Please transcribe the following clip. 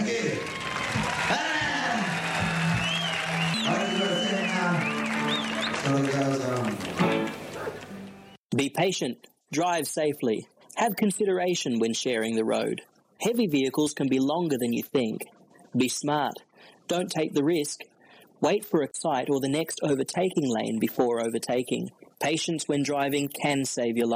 Thank you. Be patient, drive safely, have consideration when sharing the road. Heavy vehicles can be longer than you think. Be smart, don't take the risk. Wait for a sight or the next overtaking lane before overtaking. Patience when driving can save your life.